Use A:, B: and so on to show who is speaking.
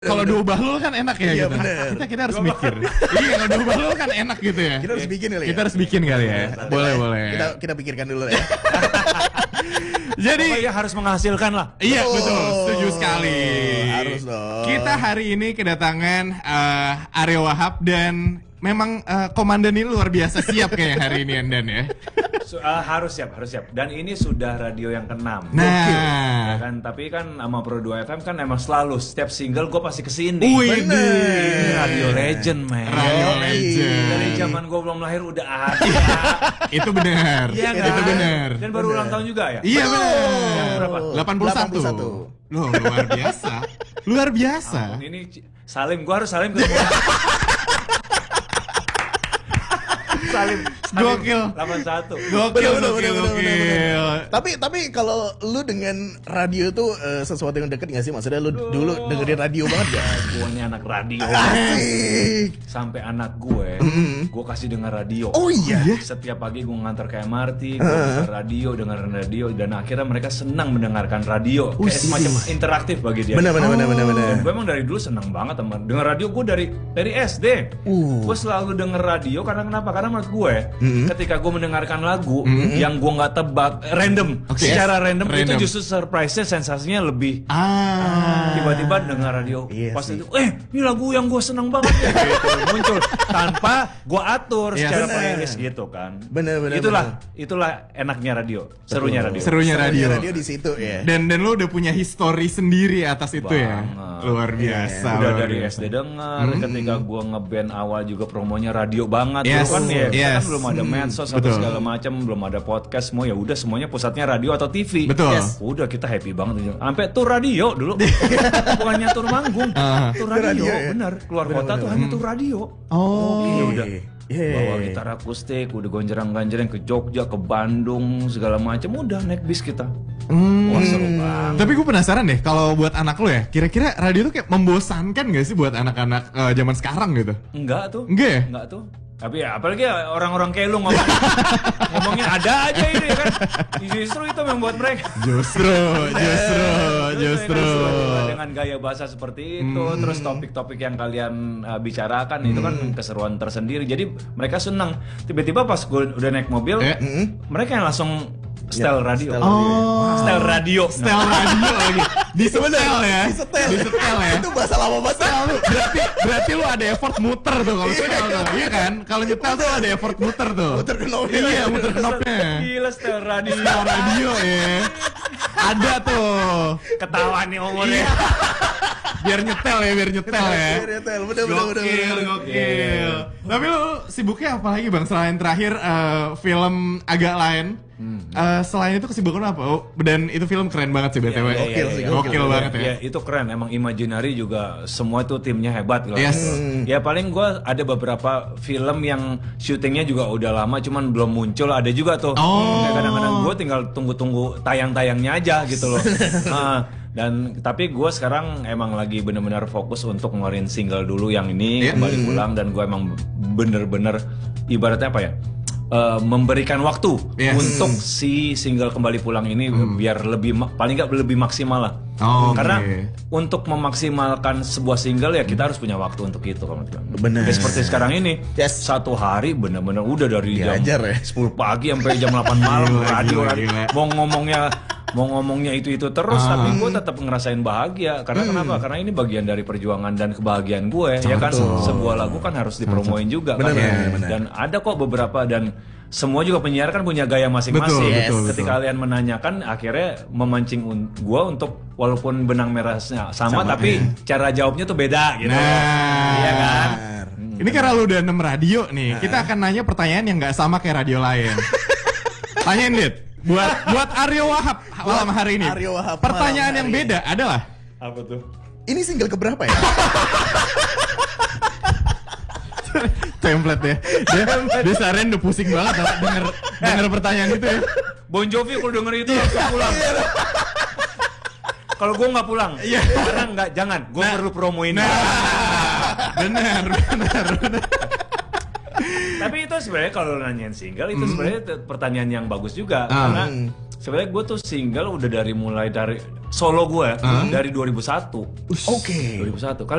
A: Kalau dua bahlul kan enak ya
B: Iya,
A: gitu.
B: bener.
A: Kita harus mikir. Iya, kalau dua bahlul kan enak gitu ya.
B: Kita harus bikin kali ya.
A: Kita harus bikin kali ya. Boleh.
B: Kita pikirkan dulu ya.
A: Jadi
C: Pokoknya harus menghasilkan lah.
A: iya
B: Oh,
A: betul, setuju sekali.
B: harus dong.
A: Kita hari ini kedatangan Aryo Wahab dan memang komandan ini luar biasa siap kayak hari ini Andan ya.
C: Harus siap. Dan ini sudah radio yang ke-6.
A: Nah,
C: Ya kan, tapi kan sama Pro 2 FM kan emang selalu setiap single gue pasti kesini.
A: wih,
C: Ini radio legend, man.
A: Radio legend.
C: Dari zaman gue belum lahir udah ada.
A: Itu benar.
C: Iya kan?
A: Itu benar.
C: Dan baru ulang tahun juga ya?
A: Iya benar.
C: Yang berapa?
A: 81. Loh, luar biasa. Luar biasa.
C: Ini Salim, gue harus Salim ke Salim.
A: Gokil.
C: 81.
A: Gokil.
B: Bener. Tapi kalau lu dengan radio tuh sesuatu yang deket gak sih? Maksudnya lu dulu dengerin radio banget gak?
C: Gue ini anak radio.
B: Asik.
C: Sampai anak gue kasih denger radio.
B: Oh iya?
C: Setiap pagi gue ngantar ke MRT, gue dengerin radio, dan akhirnya mereka senang mendengarkan radio. Kayak semacam interaktif bagi dia.
B: Bener.
C: Dan gue emang dari dulu senang banget teman. Denger radio gue dari SD. Gue selalu denger radio karena kenapa? Karena menurut gue, ketika gue mendengarkan lagu yang gue nggak tebak, random, secara random itu justru surprise-nya, sensasinya lebih. Tiba-tiba dengar radio,
B: Iya
C: pas
B: sih.
C: itu, ini lagu yang gue senang banget ya, gitu, muncul tanpa gue atur
A: Iya,
C: secara
B: bener.
C: playlist gitu kan.
B: Bener.
C: Itulah enaknya radio, serunya radio.
A: Serunya radio.
B: Radio di situ ya.
A: Dan lu udah punya history sendiri atas itu ya.
C: Banget.
A: Luar biasa.
C: Udah
A: luar
C: dari
A: biasa.
C: SD denger, ketika gue ngeband awal juga promonya radio banget.
A: Yes,
C: Dulu kan ya, kita
A: yes.
C: kan belum ada medsos atau
A: Betul.
C: segala macam, belum ada podcast, semua ya udah semuanya pusatnya radio atau TV.
A: Betul.
C: Udah kita happy banget. Sampai tur radio dulu. Bukannya tur manggung, tur radio,
B: radio, ya?
C: bener. Keluar kota tuh hanya tur radio.
A: Oh.
C: Ya udah.
B: Iya.
C: Bawa gitar akustik, udah gonjerang-ganjreng ke Jogja, ke Bandung, segala macam, udah naik bis kita. Wah seru banget.
A: Tapi gue penasaran deh, kalau buat anak lu ya, kira-kira radio tuh kayak membosankan gak sih buat anak-anak zaman sekarang gitu?
C: Enggak tuh.
A: Enggak ya?
C: Enggak tuh. Tapi ya apalagi ya orang-orang kayak lu ngomongnya ada aja ini kan. Justru itu yang buat mereka.
A: Justru.
C: Dengan gaya bahasa seperti itu, terus topik-topik yang kalian bicarakan itu kan keseruan tersendiri. Jadi mereka senang. Tiba-tiba pas gue udah naik mobil, mereka yang langsung setel radio. Setel radio.
A: Setel radio lagi. Disetel ya. Disetel ya.
B: Itu bahasa lama banget.
A: Berarti lu ada effort muter tuh kalau setel tuh. Iya kan? Kalau nyetel tuh ada effort muter tuh.
B: Muter knopnya.
A: Iya, muter knopnya.
C: Gila setel radio.
A: Setel radio ya. Ada tuh.
C: Ketawa nih umurnya.
A: Biar nyetel ya.
B: Bener.
A: Gokil. Tapi lu sibuknya apa lagi Bang? Selain terakhir film agak lain. Selain itu kesibukan apa? Oh, dan itu film keren banget sih BTW. Gokil banget ya.
C: Ya, itu keren. Emang Imaginary juga semua tuh timnya hebat gitu.
A: Yes.
C: Ya paling gue ada beberapa film yang syutingnya juga udah lama cuman belum muncul, ada juga tuh. Kayak kadang-kadang gue tinggal tunggu tayang-tayangnya aja gitu loh. Dan tapi gue sekarang emang lagi bener-bener fokus untuk ngeluarin single dulu yang ini kembali pulang, dan gue emang bener-bener ibaratnya apa ya? Memberikan waktu untuk si single kembali pulang ini biar paling nggak lebih maksimal lah. Karena untuk memaksimalkan sebuah single ya kita harus punya waktu untuk itu.
B: Bener.
C: Kayak seperti sekarang ini, satu hari bener-bener udah dari jam 10 pagi sampai jam 8 malam radio. Mau ngomongnya itu terus, tapi gue tetap ngerasain bahagia. Karena kenapa? Karena ini bagian dari perjuangan dan kebahagiaan gue. Ya kan, sebuah lagu kan harus dipromoin juga kan. Dan ada kok beberapa, dan semua juga penyiar kan punya gaya masing-masing. Ketika kalian menanyakan, akhirnya memancing gue untuk walaupun benang merahnya sama tapi cara jawabnya tuh beda gitu. Iya kan?
A: Ini karena lu udah 6 radio nih, kita akan nanya pertanyaan yang nggak sama kayak radio lain. Tanyain Dit, buat Aryo Wahab malam hari ini.
B: Aryo Wahab
A: pertanyaan
B: malam
A: yang
B: hari
A: beda adalah
C: Apa tuh?
B: Ini single keberapa ya?
A: template ya. Dia seharian udah pusing banget denger pertanyaan itu ya.
C: Bon Jovi kalau denger itu langsung pulang. Kalau gue nggak pulang, karena jangan. Gue perlu promoin.
A: Benar.
C: Tapi itu sebenarnya kalau nanyain single itu sebenarnya pertanyaan yang bagus juga, karena sebenarnya gue tuh single udah mulai dari solo gue dari 2001.
B: Oke.
C: 2001.